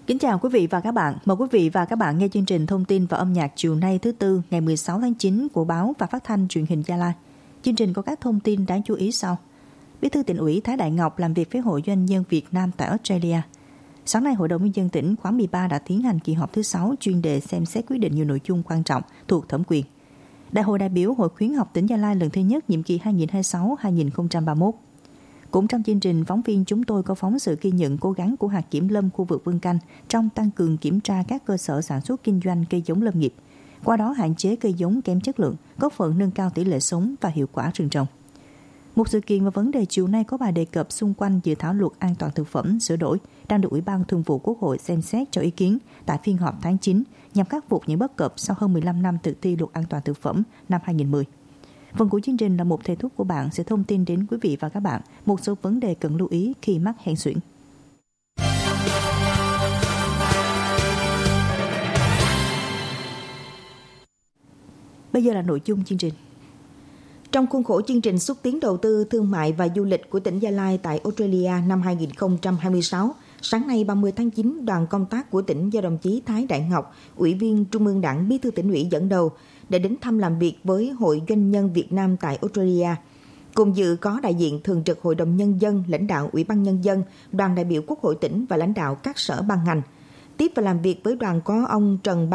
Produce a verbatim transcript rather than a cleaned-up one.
Kính chào quý vị và các bạn. Mời quý vị và các bạn nghe chương trình thông tin và âm nhạc chiều nay thứ Tư ngày mười sáu tháng chín của báo và phát thanh truyền hình Gia Lai. Chương trình có các thông tin đáng chú ý sau. Bí thư Tỉnh ủy Thái Đại Ngọc làm việc với Hội Doanh nhân Việt Nam tại Australia. Sáng nay, Hội đồng Nhân dân tỉnh khóa mười ba đã tiến hành kỳ họp thứ sáu chuyên đề xem xét quyết định nhiều nội dung quan trọng thuộc thẩm quyền. Đại hội đại biểu Hội khuyến học tỉnh Gia Lai lần thứ nhất nhiệm kỳ hai nghìn không trăm hai mươi sáu đến hai nghìn không trăm ba mươi mốt. Cũng trong chương trình, phóng viên chúng tôi có phóng sự ghi nhận cố gắng của hạt kiểm lâm khu vực Vân Canh trong tăng cường kiểm tra các cơ sở sản xuất kinh doanh cây giống lâm nghiệp, qua đó hạn chế cây giống kém chất lượng, góp phần nâng cao tỷ lệ sống và hiệu quả rừng trồng. Một sự kiện và vấn đề chiều nay có bài đề cập xung quanh dự thảo luật an toàn thực phẩm sửa đổi đang được Ủy ban Thường vụ Quốc hội xem xét cho ý kiến tại phiên họp tháng chín nhằm khắc phục những bất cập sau hơn mười lăm năm thực thi luật an toàn thực phẩm năm hai nghìn không trăm mười. Phần của chương trình là một thầy thuốc của bạn sẽ thông tin đến quý vị và các bạn một số vấn đề cần lưu ý khi mắc hen suyễn. Bây giờ là nội dung chương trình. Trong khuôn khổ chương trình xúc tiến đầu tư, thương mại và du lịch của tỉnh Gia Lai tại Australia năm hai nghìn không trăm hai mươi sáu, sáng nay ba mươi tháng chín, đoàn công tác của tỉnh do đồng chí Thái Đại Ngọc, Ủy viên Trung ương Đảng, Bí thư Tỉnh ủy dẫn đầu, đã đến thăm làm việc với Hội Doanh nhân Việt Nam tại Australia. Cùng dự có đại diện Thường trực Hội đồng Nhân dân, lãnh đạo Ủy ban Nhân dân, đoàn đại biểu Quốc hội tỉnh và lãnh đạo các sở ban ngành. Tiếp và làm việc với đoàn có ông Trần